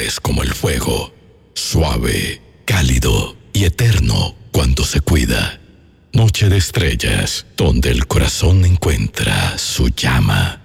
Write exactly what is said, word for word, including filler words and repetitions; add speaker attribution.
Speaker 1: es como el fuego, suave, cálido y eterno cuando se cuida. Noche de estrellas, donde el corazón encuentra su llama.